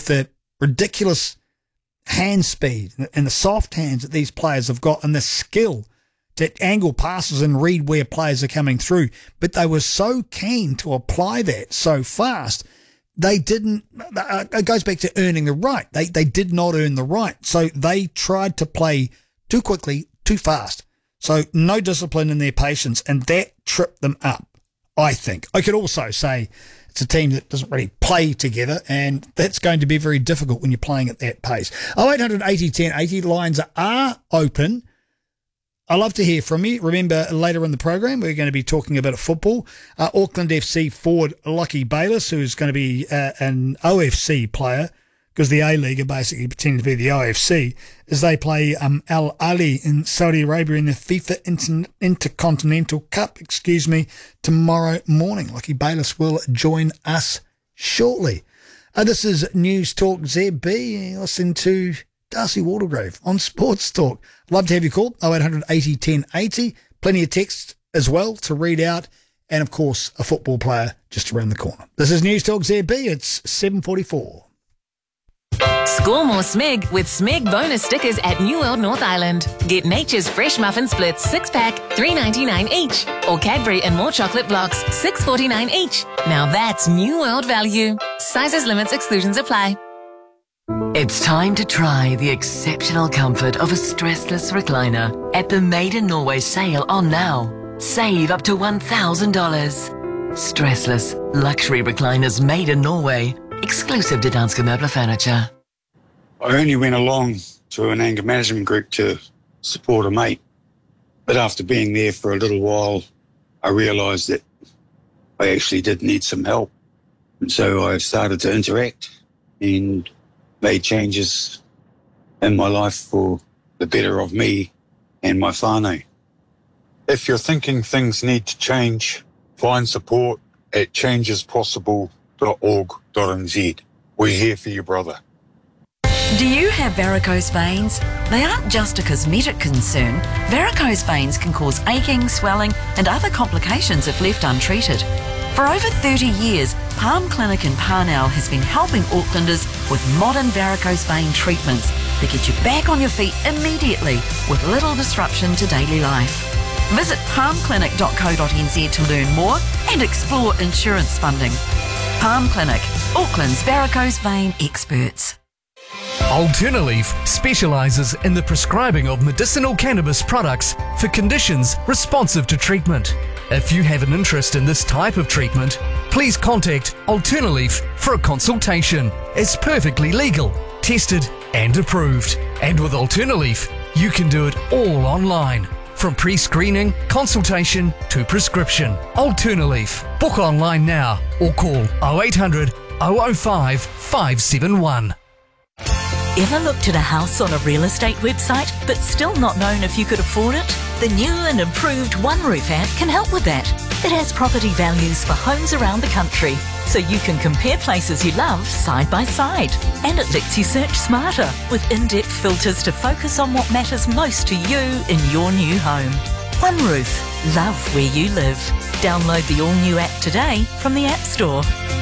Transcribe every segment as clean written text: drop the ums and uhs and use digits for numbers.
with the ridiculous hand speed and the soft hands that these players have got and the skill to angle passes and read where players are coming through. But they were so keen to apply that so fast, they didn't. It goes back to earning the right. They did not earn the right. So they tried to play too quickly, too fast. So no discipline in their patience, and that tripped them up, I think. I could also say it's a team that doesn't really play together, and that's going to be very difficult when you're playing at that pace. 0800 80 10 80 lines are open. I'd love to hear from you. Remember, later in the program, we're going to be talking about football. Auckland FC forward Lockie Bayliss, who's going to be an OFC player, because the A-League are basically pretending to be the OFC, as they play Al Ahly in Saudi Arabia in the FIFA Intercontinental Cup, tomorrow morning. Lockie Bayliss will join us shortly. This is News Talk ZB. Listen to Darcy Watergrove on Sports Talk. Love to have you call 0800 80 10 80. Plenty of text as well to read out, and of course a football player just around the corner. This is News Talk ZB. It's 7:44. Score more Smeg with Smeg bonus stickers at New World North Island. Get Nature's Fresh Muffin Splits 6-pack, $3.99 each. Or Cadbury and More Chocolate Blocks, $6.49 each. Now that's New World value. Sizes, limits, exclusions apply. It's time to try the exceptional comfort of a stressless recliner at the Made in Norway sale on now. Save up to $1,000. Stressless luxury recliners made in Norway. Exclusive to Danske Møbler Furniture. I only went along to an anger management group to support a mate. But after being there for a little while, I realised that I actually did need some help. And so I started to interact and made changes in my life for the better of me and my whānau. If you're thinking things need to change, find support at changespossible.org.nz. We're here for you, brother. Do you have varicose veins? They aren't just a cosmetic concern. Varicose veins can cause aching, swelling, and other complications if left untreated. For over 30 years, Palm Clinic in Parnell has been helping Aucklanders with modern varicose vein treatments that get you back on your feet immediately with little disruption to daily life. Visit palmclinic.co.nz to learn more and explore insurance funding. Palm Clinic, Auckland's varicose vein experts. Alternaleaf specialises in the prescribing of medicinal cannabis products for conditions responsive to treatment. If you have an interest in this type of treatment, please contact Alternaleaf for a consultation. It's perfectly legal, tested and approved. And with Alternaleaf, you can do it all online. From pre-screening, consultation to prescription. Alternaleaf. Book online now or call 0800 005 571. Ever looked at a house on a real estate website but still not known if you could afford it? The new and improved One Roof app can help with that. It has property values for homes around the country, so you can compare places you love side by side. And it lets you search smarter with in-depth filters to focus on what matters most to you in your new home. One Roof. Love where you live. Download the all-new app today from the App Store.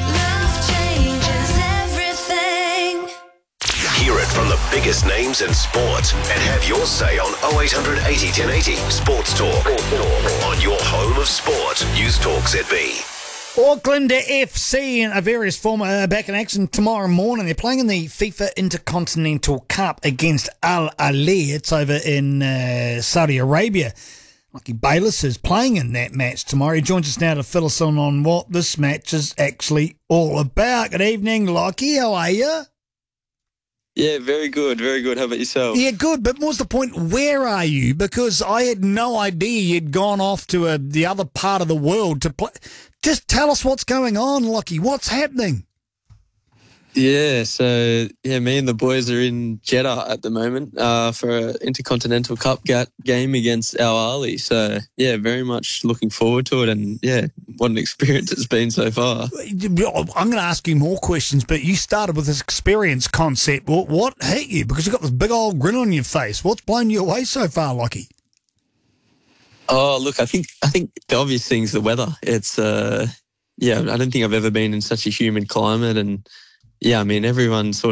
Hear it from the biggest names in sport and have your say on 0800 80 1080 Sports Talk. On your home of sport, News Talk ZB. Auckland FC in a various form back in action tomorrow morning. They're playing in the FIFA Intercontinental Cup against Al Ahly. It's over in Saudi Arabia. Lockie Bayliss is playing in that match tomorrow. He joins us now to fill us in on what this match is actually all about. Good evening, Lockie. How are you? Yeah, very good, very good. How about yourself? Yeah, good, but what's the point? Where are you? Because I had no idea you'd gone off to the other part of the world to play. Just tell us what's going on, Lockie. What's happening? Yeah, so me and the boys are in Jeddah at the moment for an Intercontinental Cup game against Al Ahly. So yeah, very much looking forward to it, and yeah, what an experience it's been so far. I'm going to ask you more questions, but you started with this experience concept. What hit you? Because you've got this big old grin on your face. What's blown you away so far, Lockie? Oh, look, I think the obvious thing's the weather. It's I don't think I've ever been in such a humid climate, and yeah, I mean, everyone sort